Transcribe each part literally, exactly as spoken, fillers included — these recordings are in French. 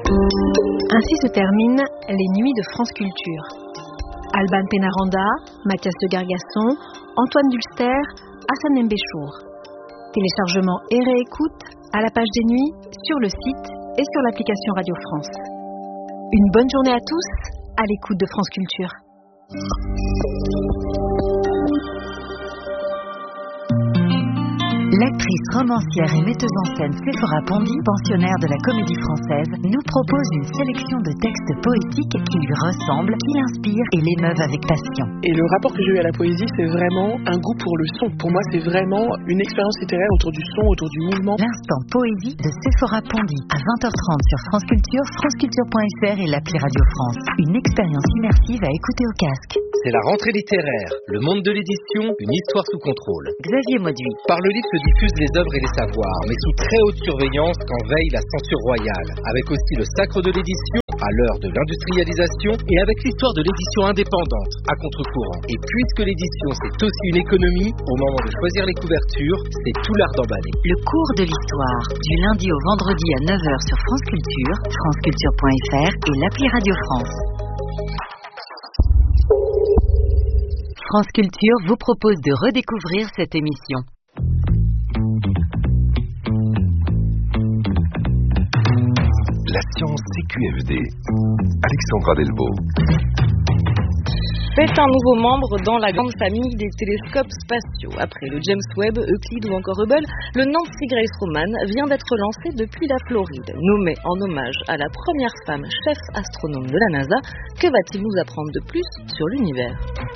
Ainsi se terminent les nuits de France Culture. Alban Pénaranda, Mathias de Gargasson, Antoine Dulster, Hassan Mbéchour. Téléchargement et réécoute à la page des nuits, sur le site et sur l'application Radio France. Une bonne journée à tous, à l'écoute de France Culture. L'actrice romancière et metteuse en scène Séphora Pondy, pensionnaire de la Comédie Française, nous propose une sélection de textes poétiques qui lui ressemblent, qui l'inspirent et l'émeuvent avec passion. Et le rapport que j'ai eu à la poésie, c'est vraiment un goût pour le son. Pour moi, c'est vraiment une expérience littéraire autour du son, autour du mouvement. L'instant poésie de Séphora Pondy, à vingt heures trente sur France Culture, franceculture point f r et l'appli Radio France. Une expérience immersive à écouter au casque. C'est la rentrée littéraire, le monde de l'édition, une histoire sous contrôle. Xavier Mauduit. Par le livre se diffusent les œuvres et les savoirs, mais sous très haute surveillance quand veille la censure royale, avec aussi le sacre de l'édition, à l'heure de l'industrialisation, et avec l'histoire de l'édition indépendante, à contre-courant. Et puisque l'édition c'est aussi une économie, au moment de choisir les couvertures, c'est tout l'art d'emballer. Le cours de l'histoire, du lundi au vendredi à neuf heures sur France Culture, franceculture point f r et l'appli Radio France. France Culture vous propose de redécouvrir cette émission. La science C Q F D. Alexandra Delbo. C'est un nouveau membre dans la grande famille des télescopes spatiaux. Après le James Webb, Euclid ou encore Hubble, le Nancy Grace Roman vient d'être lancé depuis la Floride. Nommé en hommage à la première femme chef astronome de la NASA, que va-t-il nous apprendre de plus sur l'univers ?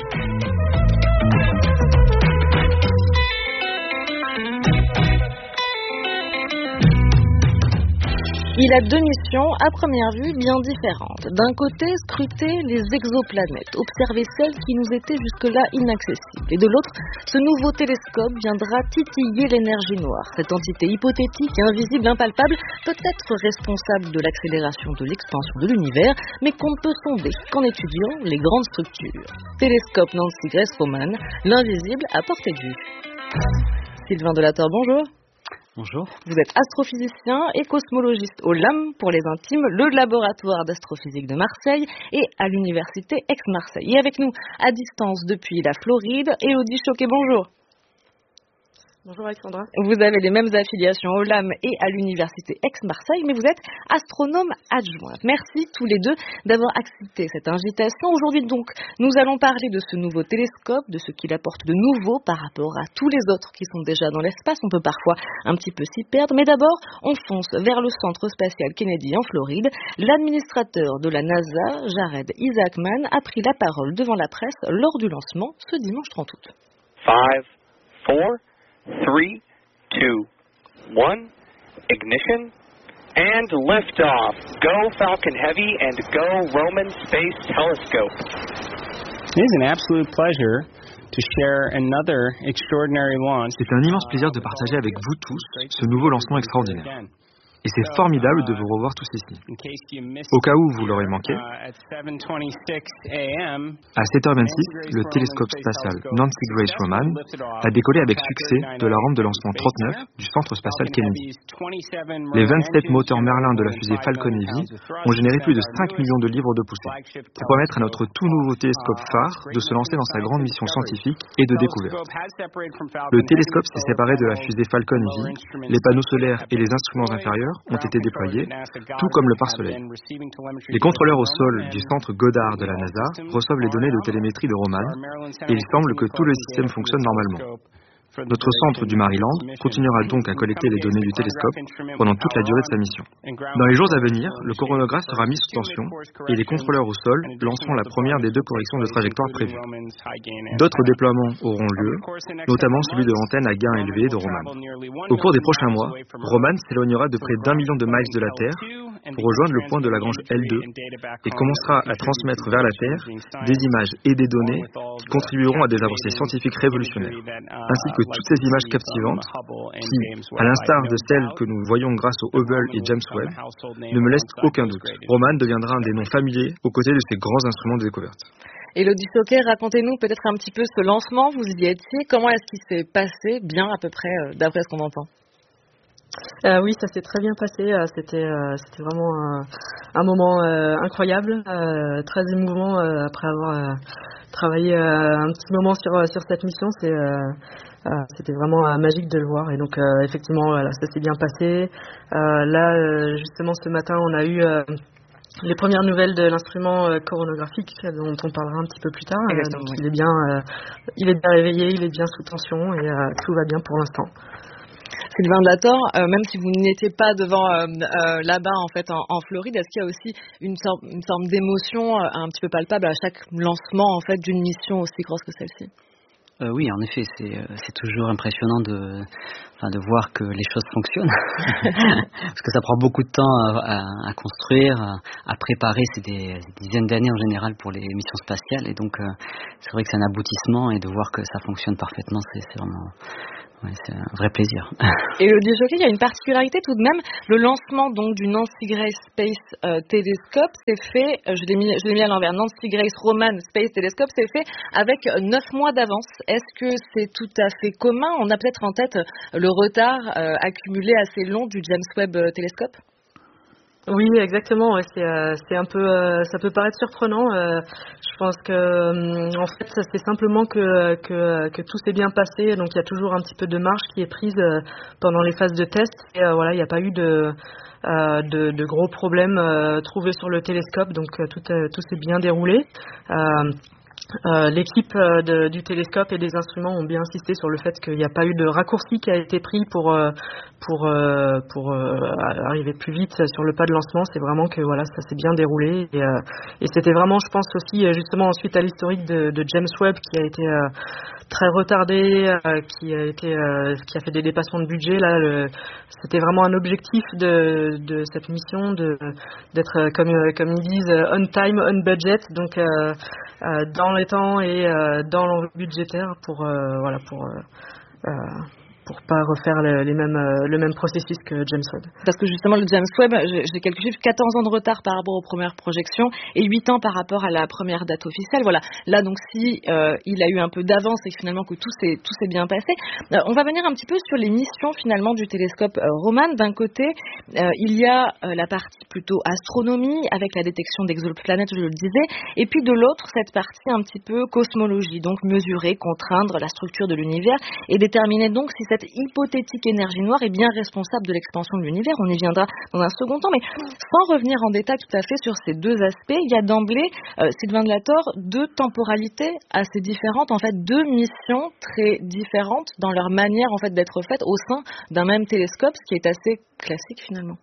Il a deux missions, à première vue, bien différentes. D'un côté, scruter les exoplanètes, observer celles qui nous étaient jusque-là inaccessibles. Et de l'autre, ce nouveau télescope viendra titiller l'énergie noire. Cette entité hypothétique, invisible, impalpable, peut être responsable de l'accélération de l'expansion de l'univers, mais qu'on ne peut sonder qu'en étudiant les grandes structures. Télescope Nancy Grace Roman, l'invisible à portée de vue. Sylvain Delator, bonjour. Bonjour. Vous êtes astrophysicien et cosmologiste au L A M pour les intimes, le laboratoire d'astrophysique de Marseille et à l'université Aix-Marseille. Et avec nous, à distance depuis la Floride, Élodie Choquet, bonjour. Bonjour Alexandra. Vous avez les mêmes affiliations au L A M et à l'université Aix-Marseille, mais vous êtes astronome adjointe. Merci tous les deux d'avoir accepté cette invitation. Aujourd'hui donc, nous allons parler de ce nouveau télescope, de ce qu'il apporte de nouveau par rapport à tous les autres qui sont déjà dans l'espace. On peut parfois un petit peu s'y perdre, mais d'abord, on fonce vers le centre spatial Kennedy en Floride. L'administrateur de la NASA, Jared Isaacman, a pris la parole devant la presse lors du lancement ce dimanche trente août. Five, four. Three, two, one, ignition, and liftoff. Go Falcon Heavy and go Roman Space Telescope. It is an absolute pleasure to share another extraordinary launch. C'est un immense plaisir de partager avec vous tous ce nouveau lancement extraordinaire. Et c'est formidable de vous revoir tous ici. Au cas où vous l'aurez manqué, à sept heures vingt-six, le télescope spatial Nancy Grace Roman a décollé avec succès de la rampe de lancement trente-neuf du centre spatial Kennedy. Les vingt-sept moteurs Merlin de la fusée Falcon Heavy ont généré plus de cinq millions de livres de poussée pour permettre à notre tout nouveau télescope phare de se lancer dans sa grande mission scientifique et de découverte. Le télescope s'est séparé de la fusée Falcon Heavy, les panneaux solaires et les instruments inférieurs ont été déployés, tout comme le pare-soleil. Les contrôleurs au sol du centre Goddard de la NASA reçoivent les données de télémétrie de Roman et il semble que tout le système fonctionne normalement. Notre centre du Maryland continuera donc à collecter les données du télescope pendant toute la durée de sa mission. Dans les jours à venir, le coronagraphe sera mis sous tension et les contrôleurs au sol lanceront la première des deux corrections de trajectoire prévues. D'autres déploiements auront lieu, notamment celui de l'antenne à gain élevé de Roman. Au cours des prochains mois, Roman s'éloignera de près d'un million de miles de la Terre pour rejoindre le point de Lagrange L deux et commencera à transmettre vers la Terre des images et des données qui contribueront à des avancées scientifiques révolutionnaires, ainsi que toutes ces images captivantes qui, à l'instar de celles que nous voyons grâce au Hubble et James Webb, ne me laissent aucun doute. Roman deviendra un des noms familiers aux côtés de ces grands instruments de découverte. Élodie Choquet, racontez-nous peut-être un petit peu ce lancement, vous y étiez, comment est-ce qu'il s'est passé, bien à peu près, euh, d'après ce qu'on entend? Euh, oui, ça s'est très bien passé. Euh, c'était, euh, c'était vraiment un, un moment euh, incroyable, euh, très émouvant euh, après avoir euh, travaillé euh, un petit moment sur sur cette mission. C'est euh, euh, c'était vraiment euh, magique de le voir. Et donc euh, effectivement, voilà, ça s'est bien passé. Euh, là, euh, justement, ce matin, on a eu euh, les premières nouvelles de l'instrument euh, coronographique dont on parlera un petit peu plus tard. Euh, donc oui. il est bien, euh, il est bien réveillé, il est bien sous tension et euh, tout va bien pour l'instant. Sylvain Delator, euh, même si vous n'étiez pas devant euh, euh, là-bas en fait en, en Floride, est-ce qu'il y a aussi une, sorte, une forme d'émotion euh, un petit peu palpable à chaque lancement en fait d'une mission aussi grosse que celle-ci? Euh, oui, en effet, c'est, c'est toujours impressionnant de, enfin, de voir que les choses fonctionnent, parce que ça prend beaucoup de temps à, à, à construire, à, à préparer. C'est des, des dizaines d'années en général pour les missions spatiales, et donc euh, c'est vrai que c'est un aboutissement, et de voir que ça fonctionne parfaitement, c'est, c'est vraiment... Ouais, c'est un vrai plaisir. Et le D J O K, il y a une particularité tout de même. Le lancement donc du Nancy Grace Space euh, Telescope s'est fait, euh, je l'ai mis, je l'ai mis à l'envers, Nancy Grace Roman Space Telescope s'est fait avec neuf mois d'avance. Est-ce que c'est tout à fait commun? On a peut-être en tête le retard euh, accumulé assez long du James Webb Telescope. Oui, exactement. Ouais, c'est, euh, c'est un peu, euh, ça peut paraître surprenant. Euh, je pense que, euh, en fait, ça, c'est simplement que, que que tout s'est bien passé. Donc, il y a toujours un petit peu de marge qui est prise euh, pendant les phases de test. Et euh, voilà, il n'y a pas eu de euh, de, de gros problèmes euh, trouvés sur le télescope. Donc, euh, tout euh, tout s'est bien déroulé. Euh, Euh, l'équipe euh, de, du télescope et des instruments ont bien insisté sur le fait qu'il n'y a pas eu de raccourci qui a été pris pour euh, pour euh, pour euh, arriver plus vite sur le pas de lancement. C'est vraiment que voilà, ça s'est bien déroulé et, euh, et c'était vraiment, je pense aussi justement ensuite à l'historique de, de James Webb qui a été euh, très retardé, euh, qui a été euh, qui a fait des dépassements de budget. Là, le, c'était vraiment un objectif de de cette mission de d'être comme comme ils disent on time, on budget. Donc euh, euh, dans les temps et euh, dans l'enveloppe budgétaire pour euh, voilà pour euh, euh, pour pas refaire le, les mêmes, euh, le même processus que James Webb. Parce que justement le James Webb, j'ai, j'ai quelques chiffres, quatorze ans de retard par rapport aux premières projections et huit ans par rapport à la première date officielle. Voilà. Là donc si euh, il a eu un peu d'avance et finalement que tout s'est tout s'est bien passé, euh, on va venir un petit peu sur les missions finalement du télescope euh, Roman. D'un côté, euh, il y a euh, la partie plutôt astronomie avec la détection d'exoplanètes, je le disais, et puis de l'autre cette partie un petit peu cosmologie, donc mesurer, contraindre la structure de l'univers et déterminer donc si cette hypothétique énergie noire est bien responsable de l'expansion de l'univers. On y viendra dans un second temps, mais sans revenir en détail tout à fait sur ces deux aspects, il y a d'emblée, euh, Sylvain Delator, deux temporalités assez différentes, en fait deux missions très différentes dans leur manière en fait d'être faites au sein d'un même télescope, ce qui est assez classique finalement.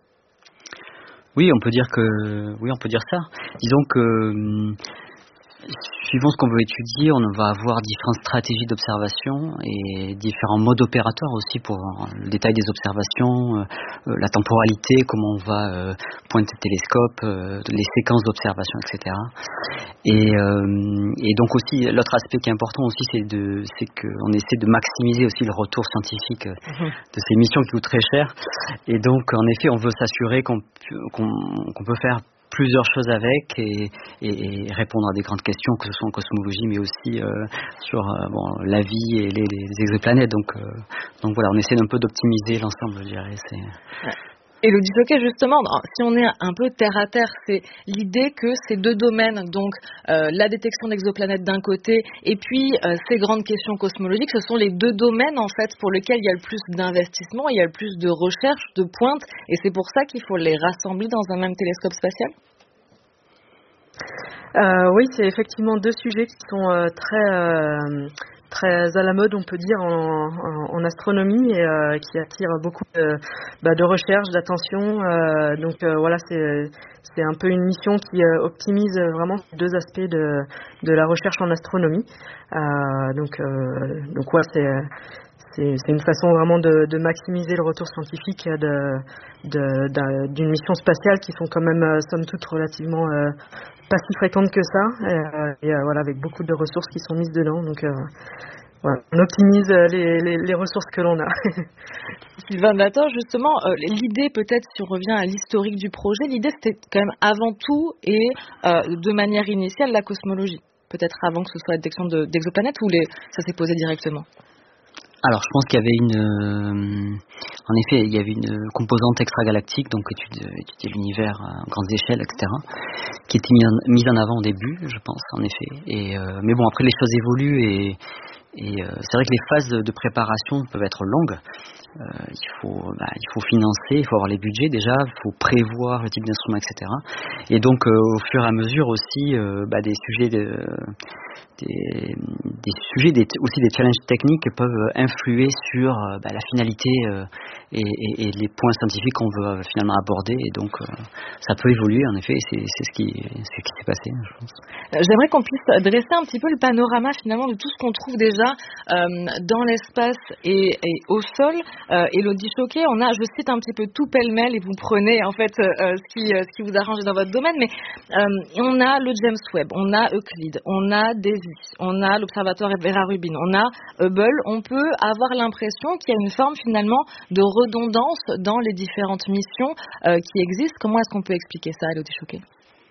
Oui, on peut dire que oui, on peut dire ça. Disons que hum, suivant ce qu'on veut étudier, on va avoir différentes stratégies d'observation et différents modes opératoires aussi pour le détail des observations, euh, la temporalité, comment on va euh, pointer le télescope, euh, les séquences d'observation, et cetera. Et, euh, et donc aussi, l'autre aspect qui est important aussi, c'est, de, c'est qu'on essaie de maximiser aussi le retour scientifique mmh. de ces missions qui coûtent très cher. Et donc, en effet, on veut s'assurer qu'on, qu'on, qu'on peut faire plusieurs choses avec et, et, et répondre à des grandes questions, que ce soit en cosmologie, mais aussi euh, sur euh, bon, la vie et les, les exoplanètes. Donc, euh, donc voilà, on essaie un peu d'optimiser l'ensemble, je dirais. C'est... Ouais. Et le disloqué, justement, si on est un peu terre à terre, c'est l'idée que ces deux domaines, donc euh, la détection d'exoplanètes d'un côté et puis euh, ces grandes questions cosmologiques, ce sont les deux domaines en fait pour lesquels il y a le plus d'investissement, il y a le plus de recherche, de pointe, et c'est pour ça qu'il faut les rassembler dans un même télescope spatial. Euh, oui, c'est effectivement deux sujets qui sont euh, très euh, très à la mode, on peut dire, en, en, en astronomie et euh, qui attirent beaucoup de, bah, de recherche, d'attention. Euh, donc euh, voilà, c'est c'est un peu une mission qui euh, optimise vraiment ces deux aspects de de la recherche en astronomie. Euh, donc euh, donc ouais, c'est C'est, c'est une façon vraiment de, de maximiser le retour scientifique de, de, de, d'une mission spatiale qui sont quand même, euh, somme toute, relativement euh, pas si fréquentes que ça, et, et euh, voilà, avec beaucoup de ressources qui sont mises dedans. Donc, euh, voilà, on optimise les, les, les ressources que l'on a. Sylvain Delator, justement, euh, l'idée, peut-être, si on revient à l'historique du projet, l'idée c'était quand même avant tout et euh, de manière initiale la cosmologie. Peut-être avant que ce soit la détection de, d'exoplanètes ou les, ça s'est posé directement. Alors, je pense qu'il y avait une, euh, en effet, il y avait une composante extragalactique, donc étude, étudier l'univers à grandes échelles, et cetera, qui était mise en, mise en avant au début, je pense, en effet. Et euh, mais bon, après les choses évoluent et, et euh, c'est vrai que les phases de préparation peuvent être longues. Euh, il faut, bah, il faut financer, il faut avoir les budgets déjà, il faut prévoir le type d'instrument, et cetera. Et donc, euh, au fur et à mesure aussi, euh, bah, des sujets de Des, des sujets, des, aussi des challenges techniques peuvent influer sur euh, bah, la finalité euh, et, et, et les points scientifiques qu'on veut euh, finalement aborder. Et donc, euh, ça peut évoluer, en effet, c'est, c'est, ce, qui, c'est ce qui s'est passé, je pense. J'aimerais qu'on puisse dresser un petit peu le panorama, finalement, de tout ce qu'on trouve déjà euh, dans l'espace et, et au sol. Euh, Élodie Choquet, on a, je cite un petit peu tout pêle-mêle, et vous prenez, en fait, euh, ce, qui, euh, ce qui vous arrange dans votre domaine, mais euh, on a le James Webb, on a Euclide, on a des on a l'observatoire Vera Rubin, on a Hubble, on peut avoir l'impression qu'il y a une forme finalement de redondance dans les différentes missions euh, qui existent. Comment est-ce qu'on peut expliquer ça, Élodie Choquet ?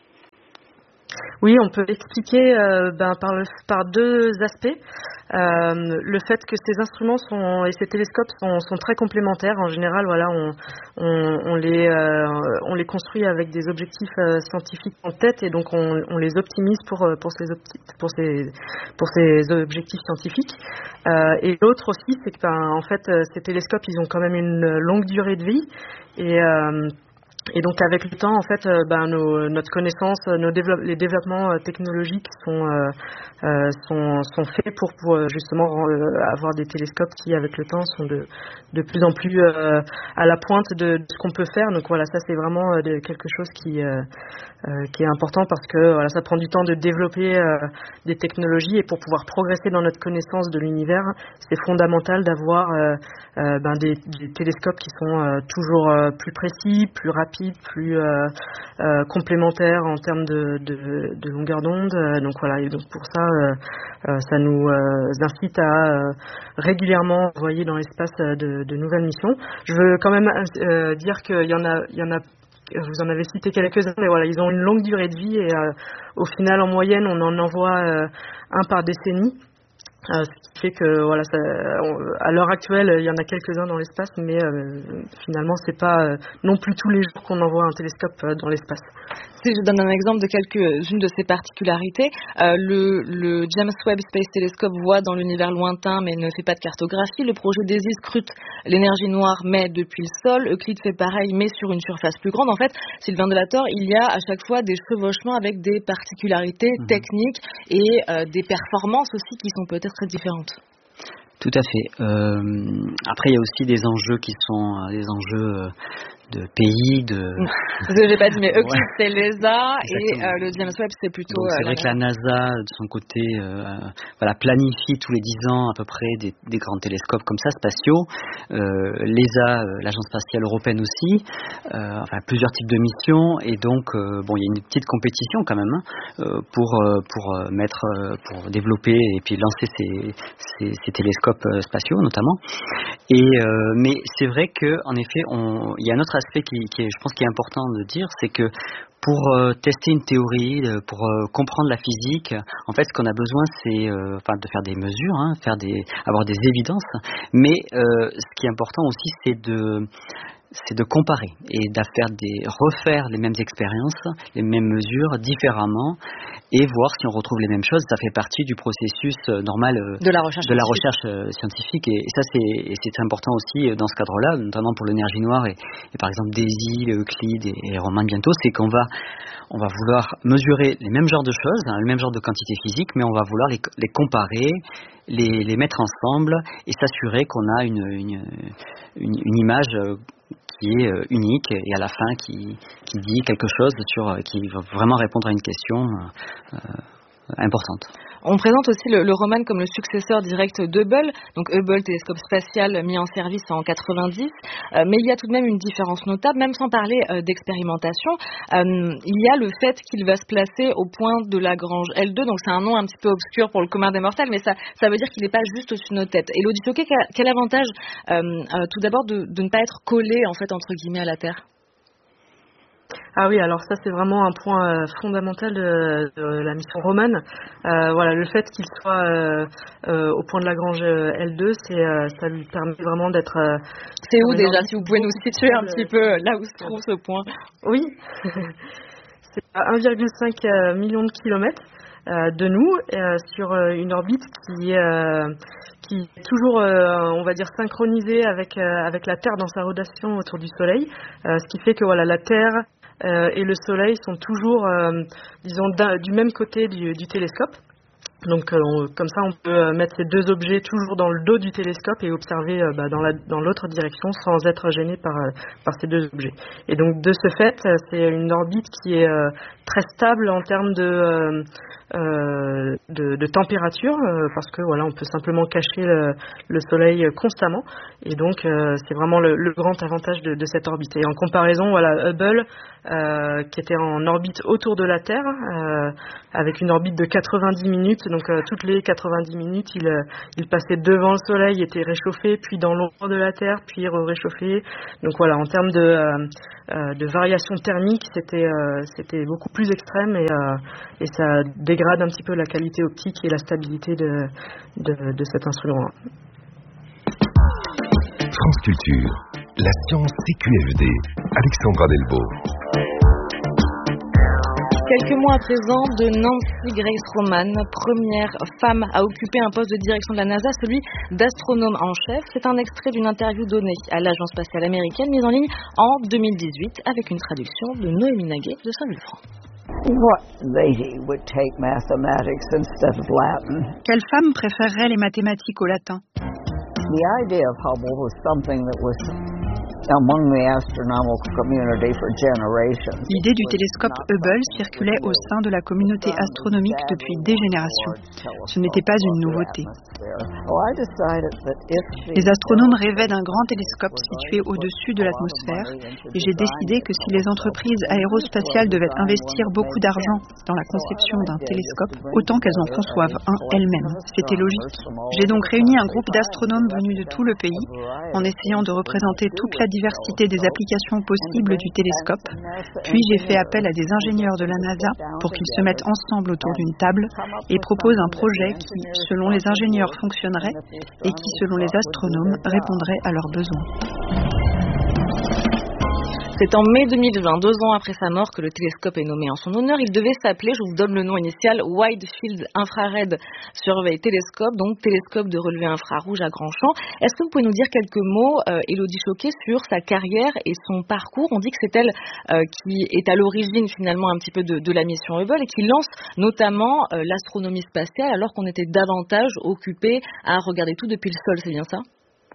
Oui, on peut expliquer euh, ben, par, le, par deux aspects. Euh, le fait que ces instruments sont, et ces télescopes sont, sont très complémentaires. En général, voilà, on, on, on, les, euh, on les construit avec des objectifs euh, scientifiques en tête et donc on, on les optimise pour, pour, ces, pour, ces, pour ces objectifs scientifiques. Euh, et l'autre aussi, c'est que ben, en fait, ces télescopes, ils ont quand même une longue durée de vie et euh, Et donc avec le temps, en fait, euh, ben, nos, notre connaissance, nos développe, les développements euh, technologiques sont, euh, euh, sont, sont faits pour, pour justement euh, avoir des télescopes qui, avec le temps, sont de, de plus en plus euh, à la pointe de, de ce qu'on peut faire. Donc voilà, ça c'est vraiment euh, de, quelque chose qui, euh, euh, qui est important parce que voilà, ça prend du temps de développer euh, des technologies et pour pouvoir progresser dans notre connaissance de l'univers, c'est fondamental d'avoir euh, euh, ben, des, des télescopes qui sont euh, toujours euh, plus précis, plus rapides, plus euh, euh, complémentaires en termes de, de, de longueur d'onde. Donc voilà, et donc pour ça, euh, euh, ça nous euh, incite à euh, régulièrement envoyer dans l'espace de, de nouvelles missions. Je veux quand même euh, dire qu'il y en a, il y en a. Vous en avez cité quelques-uns, mais voilà, ils ont une longue durée de vie et euh, au final, en moyenne, on en envoie euh, un par décennie. Euh, ce qui fait que voilà, ça, on, à l'heure actuelle, il y en a quelques-uns dans l'espace, mais euh, finalement, c'est pas euh, non plus tous les jours qu'on envoie un télescope euh, dans l'espace. Si je donne un exemple de quelques-unes de ces particularités, euh, le, le James Webb Space Telescope voit dans l'univers lointain mais ne fait pas de cartographie. Le projet DESI scrute l'énergie noire mais depuis le sol. Euclide fait pareil mais sur une surface plus grande. En fait, Sylvain Delator, il y a à chaque fois des chevauchements avec des particularités mmh. techniques et euh, des performances aussi qui sont peut-être très différentes. Tout à fait. Euh, après, il y a aussi des enjeux qui sont euh, des enjeux euh, de pays, de... Parce que j'ai pas dit, mais Euclid, ouais. c'est l'E S A et euh, le James Webb, c'est plutôt... Donc, c'est euh, vrai que la NASA, de son côté, euh, voilà, planifie tous les dix ans à peu près des, des grands télescopes comme ça, spatiaux. Euh, L'E S A, l'Agence spatiale européenne aussi, euh, enfin plusieurs types de missions. Et donc, euh, bon, il y a une petite compétition quand même hein, pour, pour mettre, pour développer et puis lancer ces, ces, ces télescopes spatiaux notamment. Et, euh, mais c'est vrai qu'en effet, on, il y a un autre aspect qui, qui est, je pense, qui est important de dire, c'est que pour euh, tester une théorie, euh, pour euh, comprendre la physique, en fait, ce qu'on a besoin, c'est euh, enfin, de faire des mesures, hein, faire des, avoir des évidences. Mais euh, ce qui est important aussi, c'est de c'est de comparer et de faire des, refaire les mêmes expériences, les mêmes mesures différemment et voir si on retrouve les mêmes choses. Ça fait partie du processus normal de la recherche de la scientifique, recherche scientifique et, et ça c'est, et c'est important aussi dans ce cadre-là, notamment pour l'énergie noire et, et par exemple DESI, Euclide et, et Roman bientôt, c'est qu'on va on va vouloir mesurer les mêmes genres de choses, hein, le même genre de quantité physique, mais on va vouloir les, les comparer, les, les mettre ensemble et s'assurer qu'on a une, une, une, une image qui est euh, unique et à la fin qui, qui dit quelque chose sur, qui va vraiment répondre à une question euh, importante. On présente aussi le, le Roman comme le successeur direct d'Hubble, donc Hubble, télescope spatial mis en service en quatre-vingt-dix, euh, mais il y a tout de même une différence notable, même sans parler euh, d'expérimentation. Euh, il y a le fait qu'il va se placer au point de Lagrange L deux, donc c'est un nom un petit peu obscur pour le commun des mortels, mais ça, ça veut dire qu'il n'est pas juste au-dessus de nos têtes. Élodie Choquet, quel, quel avantage euh, euh, tout d'abord de, de ne pas être collé en fait entre guillemets à la Terre ? Ah oui, alors ça c'est vraiment un point euh, fondamental de, de la mission Roman. Euh, voilà, le fait qu'il soit euh, euh, au point de Lagrange L deux, c'est, euh, ça lui permet vraiment d'être... Euh, c'est où déjà, si vous pouvez nous situer un petit peu là où se trouve ce point? Oui, c'est à un virgule cinq million de kilomètres euh, de nous, euh, sur euh, une orbite qui est... Euh, qui est toujours, euh, on va dire, synchronisée avec, euh, avec la Terre dans sa rotation autour du Soleil, euh, ce qui fait que voilà, la Terre euh, et le Soleil sont toujours, euh, disons, du même côté du, du télescope. Donc euh, on, comme ça, on peut mettre ces deux objets toujours dans le dos du télescope et observer euh, bah, dans, la, dans l'autre direction sans être gêné par, euh, par ces deux objets. Et donc de ce fait, c'est une orbite qui est euh, très stable en termes de, euh, euh, de, de température, euh, parce que voilà, on peut simplement cacher le, le Soleil constamment. Et donc euh, c'est vraiment le, le grand avantage de, de cette orbite. Et en comparaison, voilà, Hubble, euh, qui était en orbite autour de la Terre, euh, avec une orbite de quatre-vingt-dix minutes. Donc euh, toutes les quatre-vingt-dix minutes, il, euh, il passait devant le Soleil, était réchauffé, puis dans l'ombre de la Terre, puis réchauffé. Donc voilà, en termes de, euh, euh, de variation thermique, c'était, euh, c'était beaucoup plus extrême et, euh, et ça dégrade un petit peu la qualité optique et la stabilité de, de, de cet instrument. France Culture, la science C Q F D, Alexandra Delbo. Quelques mois à présent, de Nancy Grace Roman, première femme à occuper un poste de direction de la NASA, celui d'astronome en chef. C'est un extrait d'une interview donnée à l'Agence spatiale américaine, mise en ligne en deux mille dix-huit, avec une traduction de Noémie Naguet de Saint-Vulfranc. What lady would take mathematics instead of Latin? Quelle femme préférerait les mathématiques au latin? The idea of Hubble was something that was among the astronomical community for generations. L'idée du télescope Hubble circulait au sein de la communauté astronomique depuis des générations. Ce n'était pas une nouveauté. Les astronomes rêvaient d'un grand télescope situé au-dessus de l'atmosphère et j'ai décidé que si les entreprises aérospatiales devaient investir beaucoup d'argent dans la conception d'un télescope, autant qu'elles en conçoivent un elles-mêmes. C'était logique. J'ai donc réuni un groupe d'astronomes venus de tout le pays en essayant de représenter toute la diversité des applications possibles du télescope. Puis j'ai fait appel à des ingénieurs de la NASA pour qu'ils se mettent ensemble autour d'une table et proposent un projet qui, selon les ingénieurs, fonctionnerait et qui, selon les astronomes, répondrait à leurs besoins. C'est en mai deux mille vingt, deux ans après sa mort, que le télescope est nommé en son honneur. Il devait s'appeler, je vous donne le nom initial, Wide Field Infrared Survey Telescope, donc télescope de relevé infrarouge à grand champ. Est-ce que vous pouvez nous dire quelques mots, euh, Élodie Choquet, sur sa carrière et son parcours? On dit que c'est elle euh, qui est à l'origine finalement un petit peu de, de la mission Hubble et qui lance notamment euh, l'astronomie spatiale alors qu'on était davantage occupé à regarder tout depuis le sol, c'est bien ça?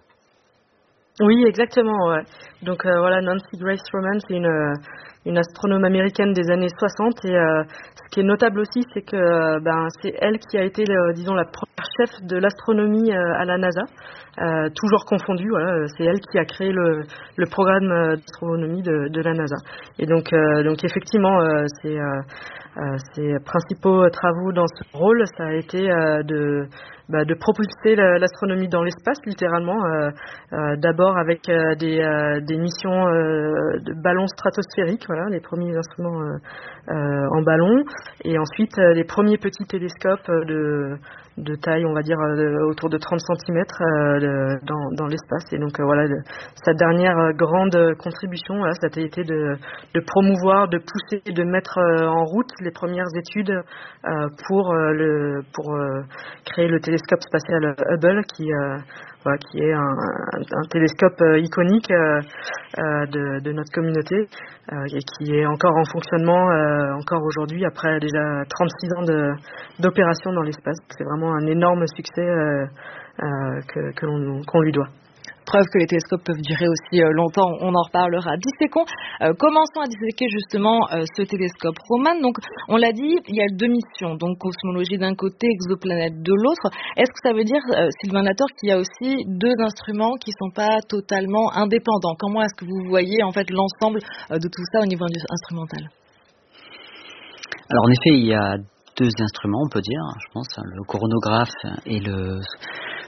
Oui, exactement. Ouais. Donc euh, voilà, Nancy Grace Roman, c'est une, euh, une astronome américaine des années soixante. Et euh, ce qui est notable aussi, c'est que euh, ben, c'est elle qui a été, le, disons, la première chef de l'astronomie euh, à la NASA, euh, toujours confondue. Voilà, c'est elle qui a créé le, le programme d'astronomie de, de la NASA. Et donc, euh, donc effectivement, euh, c'est, euh, euh, ses principaux travaux dans ce rôle, ça a été euh, de Bah, de propulser l'astronomie dans l'espace, littéralement, euh, euh, d'abord avec euh, des, euh, des missions euh, de ballons stratosphériques, voilà, les premiers instruments euh, euh, en ballon, et ensuite euh, les premiers petits télescopes de, de taille, on va dire, euh, autour de trente centimètres euh, de, dans, dans l'espace. Et donc euh, voilà, le, sa dernière grande contribution, voilà, ça a été de, de promouvoir, de pousser, de mettre euh, en route les premières études euh, pour, euh, le, pour euh, créer le télescope spatial Hubble, qui, euh, voilà, qui est un, un, un télescope euh, iconique euh, euh, de, de notre communauté euh, et qui est encore en fonctionnement euh, encore aujourd'hui après déjà trente-six ans de, d'opération dans l'espace. C'est vraiment un énorme succès euh, euh, que, que l'on, qu'on lui doit. Preuve que les télescopes peuvent durer aussi longtemps, on en reparlera. Disséquons, euh, commençons à disséquer justement euh, ce télescope Roman. Donc, on l'a dit, il y a deux missions, donc cosmologie d'un côté, exoplanète de l'autre. Est-ce que ça veut dire, euh, Sylvain Lator, qu'il y a aussi deux instruments qui ne sont pas totalement indépendants? Comment est-ce que vous voyez en fait l'ensemble euh, de tout ça au niveau instrumental? Alors en effet, il y a deux instruments, on peut dire, je pense, le coronagraphe et le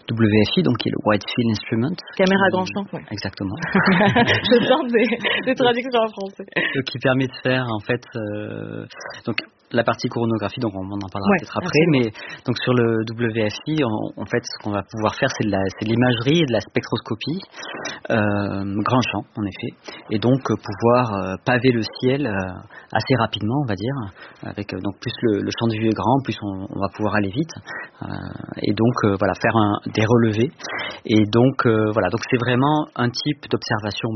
W F I, donc qui est le Wide Field Instrument. Caméra grand champ, oui. Exactement. Je tente des, des traductions en français. Donc, qui permet de faire en fait euh, donc la partie coronographie, donc on, on en parlera ouais, peut-être après, mais donc sur le W F I, on, en fait, ce qu'on va pouvoir faire, c'est de, la, c'est de l'imagerie et de la spectroscopie, euh, grand champ, en effet, et donc euh, pouvoir euh, paver le ciel euh, assez rapidement, on va dire, avec euh, donc plus le, le champ de vue est grand, plus on, on va pouvoir aller vite, euh, et donc euh, voilà, faire un, des relevés, et donc euh, voilà, donc c'est vraiment un type d'observation.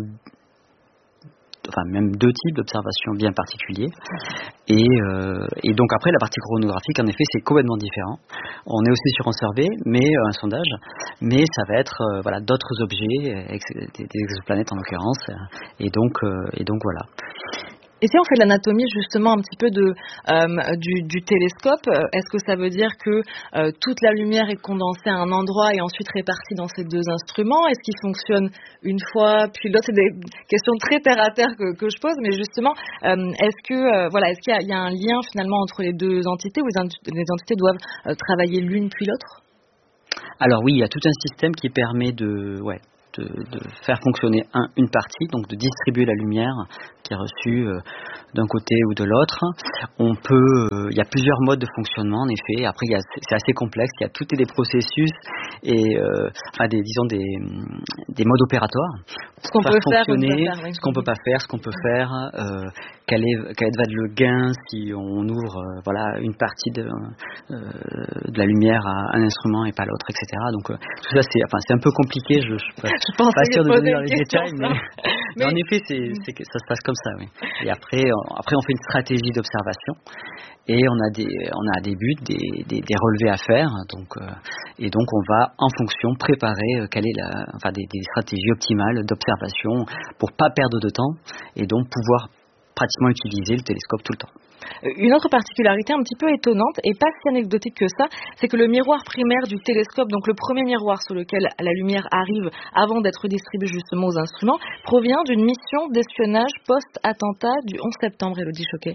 Enfin même deux types d'observations bien particuliers et, euh, et donc après la partie chronographique en effet c'est complètement différent. On est aussi sur un survey mais euh, un sondage, mais ça va être euh, voilà d'autres objets, ex, des, des exoplanètes en l'occurrence, et donc euh, et donc voilà. Et si on fait l'anatomie justement un petit peu de, euh, du, du télescope, est-ce que ça veut dire que euh, toute la lumière est condensée à un endroit et ensuite répartie dans ces deux instruments? Est-ce qu'ils fonctionnent une fois puis l'autre? C'est des questions très terre à terre que, que je pose, mais justement, euh, est-ce que euh, voilà, est-ce qu'il y a, il y a un lien finalement entre les deux entités, ou les, les entités doivent euh, travailler l'une puis l'autre? Alors oui, il y a tout un système qui permet de ouais. De, de faire fonctionner un, une partie, donc de distribuer la lumière qui est reçue euh, d'un côté ou de l'autre. On peut, euh, il y a plusieurs modes de fonctionnement en effet. Après, il y a, c'est assez complexe. Il y a tout et des processus et, euh, enfin, des, disons des, des modes opératoires. Ce qu'on faire peut fonctionner, faire, faire oui. ce qu'on peut pas faire, ce qu'on peut faire. Euh, quel est, quel va être le gain si on ouvre, euh, voilà, une partie de, euh, de la lumière à un instrument et pas l'autre, et cetera. Donc euh, tout ça, c'est, enfin, c'est un peu compliqué. Je, je, je pense pas sûr de donner les question, détails, mais, mais... mais en effet, c'est, c'est que ça se passe comme ça, oui. Et après, on, après, on fait une stratégie d'observation et on a des, on a des buts, des, des, des relevés à faire, donc, euh, et donc on va en fonction préparer euh, quelle est la, enfin, des, des stratégies optimales d'observation pour pas perdre de temps et donc pouvoir pratiquement utiliser le télescope tout le temps. Une autre particularité un petit peu étonnante et pas si anecdotique que ça, c'est que le miroir primaire du télescope, donc le premier miroir sur lequel la lumière arrive avant d'être distribuée justement aux instruments, provient d'une mission d'espionnage post-attentat du onze septembre, Élodie Choquet.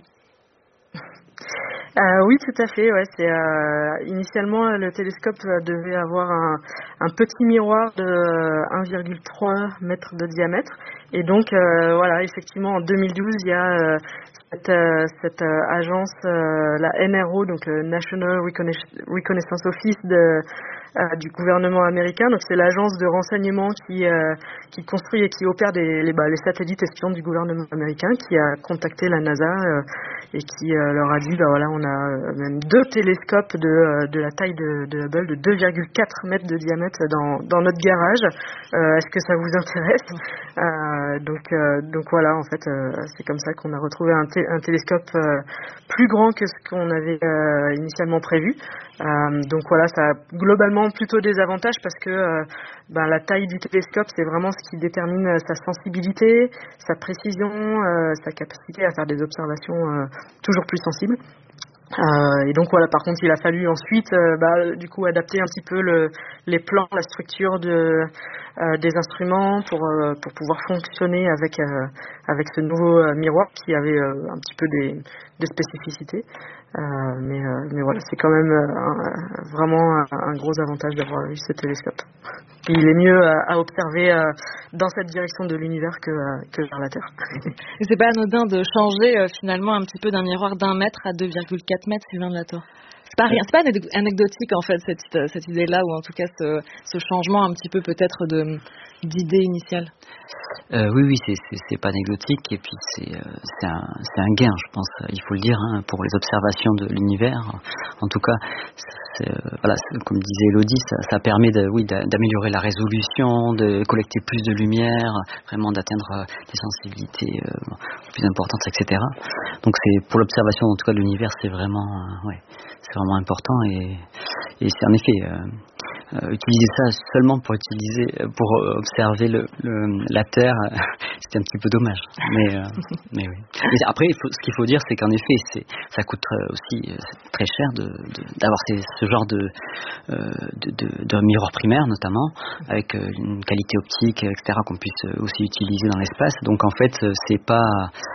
Euh, oui, tout à fait. Ouais, c'est euh, initialement le télescope devait avoir un, un petit miroir de un virgule trois mètres de diamètre, et donc euh, voilà, effectivement en deux mille douze il y a euh, cette, euh, cette euh, agence, euh, la N R O, donc euh, National Reconnaissance Office de Euh, du gouvernement américain, donc c'est l'agence de renseignement qui euh, qui construit et qui opère des, les, bah, les satellites espions du gouvernement américain, qui a contacté la NASA euh, et qui euh, leur a dit bah voilà, on a euh, même deux télescopes de euh, de la taille de, de Hubble, de deux virgule quatre mètres de diamètre dans dans notre garage. Euh, est-ce que ça vous intéresse? euh, donc euh, donc voilà, en fait euh, c'est comme ça qu'on a retrouvé un, té- un télescope euh, plus grand que ce qu'on avait euh, initialement prévu. Euh, donc voilà, ça a globalement plutôt des avantages parce que euh, ben, la taille du télescope, c'est vraiment ce qui détermine euh, sa sensibilité, sa précision, euh, sa capacité à faire des observations euh, toujours plus sensibles. Euh, et donc voilà, par contre il a fallu ensuite euh, bah, du coup adapter un petit peu le, les plans, la structure de, euh, des instruments pour, euh, pour pouvoir fonctionner avec, euh, avec ce nouveau euh, miroir qui avait euh, un petit peu des, des spécificités. Euh, mais, euh, mais voilà, c'est quand même euh, un, vraiment un, un gros avantage d'avoir eu ce télescope. Et il est mieux à, à observer euh, dans cette direction de l'univers que, euh, que vers la Terre. Et c'est pas anodin de changer euh, finalement un petit peu d'un miroir d'un mètre à deux virgule quatre mètres, Sylvain Delator. C'est pas rien, c'est pas anecdotique en fait cette, cette idée-là, ou en tout cas ce, ce changement un petit peu peut-être de, d'idée initiale. Euh, oui, oui, c'est, c'est, c'est pas anecdotique, et puis c'est, euh, c'est, un, c'est un gain, je pense, il faut le dire, hein, pour les observations de l'univers. En tout cas, c'est, euh, voilà, c'est, comme disait Élodie, ça, ça permet de, oui, d'améliorer la résolution, de collecter plus de lumière, vraiment d'atteindre des sensibilités euh, plus importantes, et cetera. Donc c'est, pour l'observation, en tout cas, de l'univers, c'est vraiment, euh, ouais, c'est vraiment important, et, et c'est en effet... Euh, Euh, utiliser ça seulement pour utiliser pour observer le, le, la Terre, c'était un petit peu dommage. Mais, euh, mais oui. Et après, il faut, ce qu'il faut dire, c'est qu'en effet, c'est, ça coûte aussi très cher de, de, d'avoir ces, ce genre de, euh, de, de, de miroir primaire, notamment, avec une qualité optique, et cetera, qu'on puisse aussi utiliser dans l'espace. Donc en fait, c'est pas,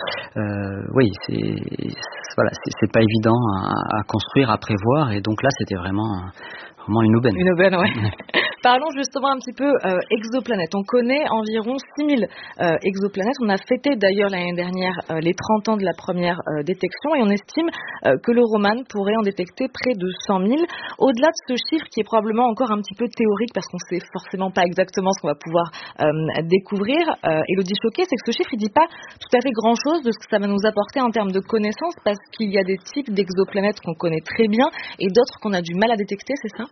euh, oui, c'est, voilà, c'est, c'est pas évident à, à construire, à prévoir. Et donc là, c'était vraiment vraiment une aubaine. Une aubaine, ouais. Parlons justement un petit peu euh, exoplanètes. On connaît environ six mille euh, exoplanètes. On a fêté d'ailleurs l'année dernière euh, les trente ans de la première euh, détection et on estime euh, que le Roman pourrait en détecter près de cent mille. Au-delà de ce chiffre qui est probablement encore un petit peu théorique parce qu'on ne sait forcément pas exactement ce qu'on va pouvoir euh, découvrir, euh, Élodie Choquet, c'est que ce chiffre il dit pas tout à fait grand-chose de ce que ça va nous apporter en termes de connaissances parce qu'il y a des types d'exoplanètes qu'on connaît très bien et d'autres qu'on a du mal à détecter, c'est ça ?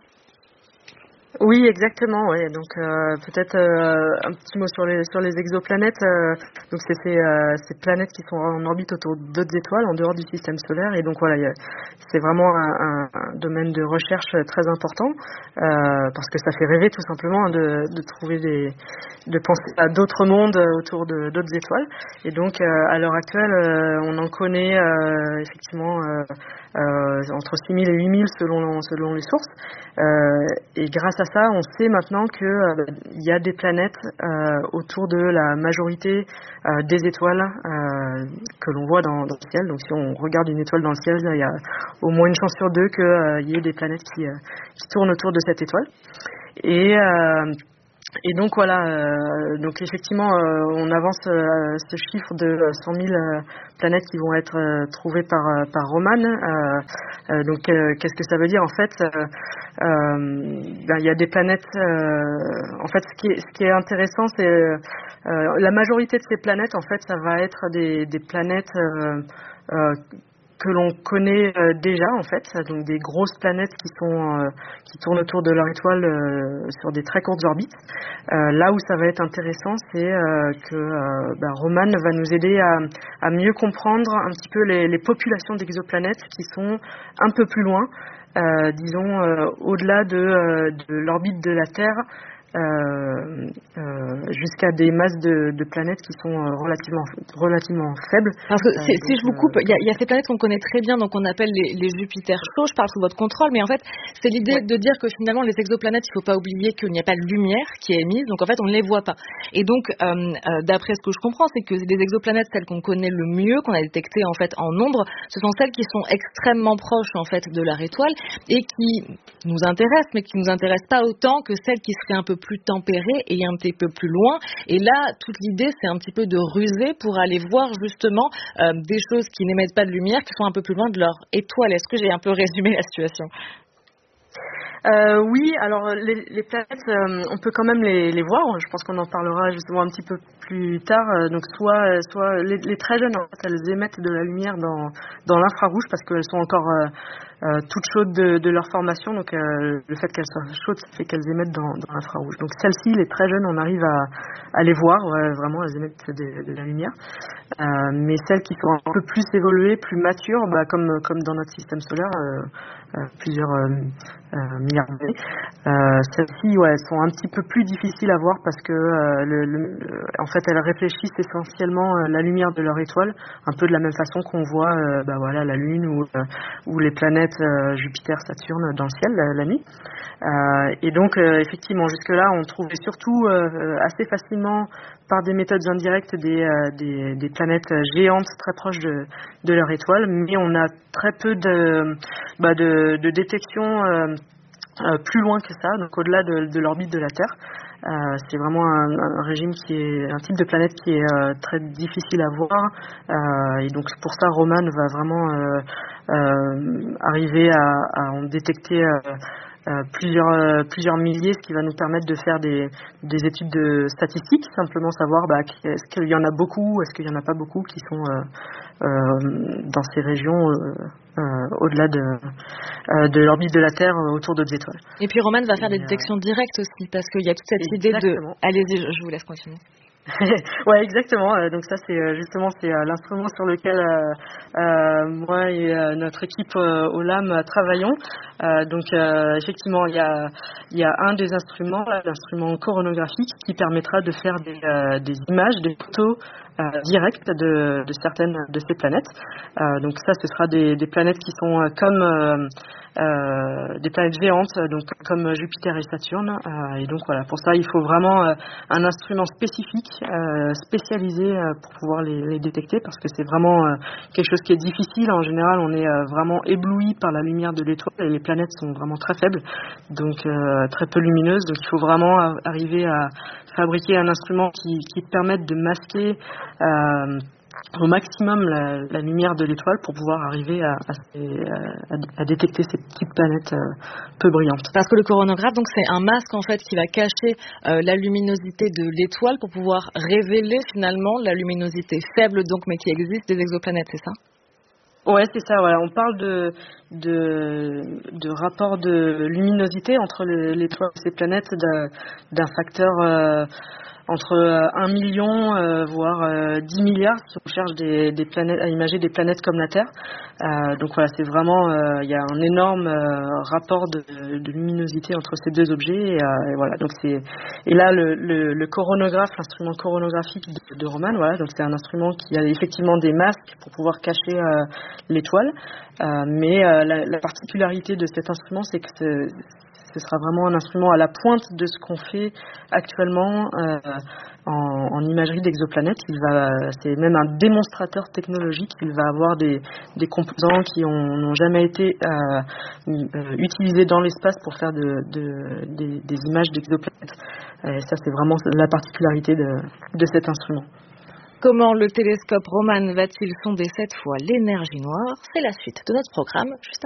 Oui, exactement. Ouais. Donc euh, peut-être euh, un petit mot sur les sur les exoplanètes. Euh, donc c'est ces, euh, ces planètes qui sont en orbite autour d'autres étoiles en dehors du système solaire. Et donc voilà, y a, c'est vraiment un, un, un domaine de recherche très important euh, parce que ça fait rêver tout simplement de, de trouver des, de penser à d'autres mondes autour de d'autres étoiles. Et donc euh, à l'heure actuelle, euh, on en connaît euh, effectivement euh, euh, entre six mille et huit mille selon selon les sources. Euh, et grâce à ça, on sait maintenant qu'il euh, y a des planètes euh, autour de la majorité euh, des étoiles euh, que l'on voit dans, dans le ciel. Donc si on regarde une étoile dans le ciel, il y a au moins une chance sur deux qu'il euh, y ait des planètes qui, euh, qui tournent autour de cette étoile. Et euh, Et donc voilà, euh, donc effectivement, euh, on avance euh, ce chiffre de cent mille euh, planètes qui vont être euh, trouvées par euh, par Roman. Euh, euh, donc euh, qu'est-ce que ça veut dire en fait euh, euh, ben, il y a des planètes. Euh, en fait, ce qui est, ce qui est intéressant, c'est euh, la majorité de ces planètes. En fait, ça va être des des planètes euh, euh, que l'on connaît euh, déjà en fait, donc des grosses planètes qui sont euh, qui tournent autour de leur étoile euh, sur des très courtes orbites. Euh, là où ça va être intéressant, c'est euh, que euh, bah, Roman va nous aider à, à mieux comprendre un petit peu les, les populations d'exoplanètes qui sont un peu plus loin, euh, disons euh, au-delà de, euh, de l'orbite de la Terre. Euh, euh, jusqu'à des masses de, de planètes qui sont euh, relativement relativement faibles. Parce que euh, si donc, je vous coupe, il y, y a ces planètes qu'on connaît très bien, donc on appelle les, les Jupiter chauds. Je parle sous votre contrôle, mais en fait, c'est l'idée ouais. de dire que finalement les exoplanètes, il ne faut pas oublier qu'il n'y a pas de lumière qui est émise, donc en fait on ne les voit pas. Et donc, euh, euh, d'après ce que je comprends, c'est que les exoplanètes, celles qu'on connaît le mieux, qu'on a détectées en fait en nombre, ce sont celles qui sont extrêmement proches en fait de leur étoile et qui nous intéressent, mais qui nous intéressent pas autant que celles qui seraient un peu plus tempérées et un petit peu plus loin. Et là, toute l'idée, c'est un petit peu de ruser pour aller voir justement euh, des choses qui n'émettent pas de lumière, qui sont un peu plus loin de leur étoile. Est-ce que j'ai un peu résumé la situation ? Euh, oui, alors les, les planètes, euh, on peut quand même les, les voir. Je pense qu'on en parlera justement un petit peu plus tard. Euh, donc soit, soit les, les très jeunes, en fait, elles émettent de la lumière dans, dans l'infrarouge parce qu'elles sont encore euh, euh, toutes chaudes de, de leur formation. Donc euh, le fait qu'elles soient chaudes, ça fait qu'elles émettent dans, dans l'infrarouge. Donc celles-ci, les très jeunes, on arrive à, à les voir. Ouais, vraiment, elles émettent de, de la lumière. Euh, mais celles qui sont un peu plus évoluées, plus matures, bah, comme, comme dans notre système solaire, euh, euh, plusieurs euh, euh, milliards d'années, euh, celles-ci, ouais, elles sont un petit peu plus difficiles à voir parce que, euh, le, le, en fait, elles réfléchissent essentiellement euh, la lumière de leur étoile, un peu de la même façon qu'on voit, euh, bah, voilà, la Lune ou, euh, ou les planètes euh, Jupiter, Saturne dans le ciel la, la nuit. Euh, et donc, euh, effectivement, jusque-là, on trouvait surtout euh, assez facilement par des méthodes indirectes des, euh, des, des planètes géantes très proches de, de leur étoile, mais on a très peu de, bah de, de détection euh, euh, plus loin que ça, donc au-delà de, de l'orbite de la Terre. Euh, c'est vraiment un, un régime qui est un type de planète qui est euh, très difficile à voir, euh, et donc pour ça Roman va vraiment euh, euh, arriver à, à en détecter euh, Euh, plusieurs euh, plusieurs milliers, ce qui va nous permettre de faire des, des études de statistiques, simplement savoir bah, est-ce qu'il y en a beaucoup, est-ce qu'il y en a pas beaucoup qui sont euh, euh, dans ces régions euh, euh, au-delà de euh, de l'orbite de la Terre euh, autour d'autres étoiles. Et puis Roman va faire Et des détections euh... directes aussi, parce qu'il y a toute cette Exactement. idée de... Allez-y, je vous laisse continuer. Ouais, exactement. Euh, donc ça, c'est euh, justement c'est euh, l'instrument sur lequel euh, euh, moi et euh, notre équipe euh, au L A M euh, travaillons. Euh, donc euh, effectivement, il y a il y a un des instruments, là, l'instrument coronographique, qui permettra de faire des, euh, des images, des photos euh, directes de, de certaines de ces planètes. Euh, donc ça, ce sera des, des planètes qui sont euh, comme euh, euh, des planètes géantes, donc comme Jupiter et Saturne. Euh, et donc voilà, pour ça, il faut vraiment euh, un instrument spécifique, euh, spécialisé euh, pour pouvoir les, les détecter, parce que c'est vraiment euh, quelque chose qui est difficile. En général, on est euh, vraiment ébloui par la lumière de l'étoile et les planètes sont vraiment très faibles, donc euh, très peu lumineuses. Donc il faut vraiment arriver à fabriquer un instrument qui, qui permette de masquer euh, au maximum la, la lumière de l'étoile pour pouvoir arriver à, à, à, à détecter ces petites planètes euh, peu brillantes. Parce que le coronographe, donc, c'est un masque en fait qui va cacher euh, la luminosité de l'étoile pour pouvoir révéler finalement la luminosité faible, donc, mais qui existe des exoplanètes, c'est ça? Ouais, c'est ça. Voilà, on parle de de, de rapport de luminosité entre l'étoile et ses planètes d'un, d'un facteur euh, entre un million, euh, voire euh, dix milliards, si on cherche des, des planètes, à imager des planètes comme la Terre. Euh, donc voilà, c'est vraiment, euh, il y a un énorme euh, rapport de, de luminosité entre ces deux objets. Et, euh, et voilà, donc c'est, et là le, le, le coronographe, l'instrument coronographique de, de Roman, voilà, donc c'est un instrument qui a effectivement des masques pour pouvoir cacher euh, l'étoile. Euh, mais euh, la, la particularité de cet instrument, c'est que c'est, ce sera vraiment un instrument à la pointe de ce qu'on fait actuellement euh, en, en imagerie d'exoplanètes. Il va, c'est même un démonstrateur technologique. Il va avoir des, des composants qui n'ont jamais été euh, utilisés dans l'espace pour faire de, de, des, des images d'exoplanètes. Et ça, c'est vraiment la particularité de, de cet instrument. Comment le télescope Roman va-t-il sonder cette fois l'énergie noire? C'est la suite de notre programme juste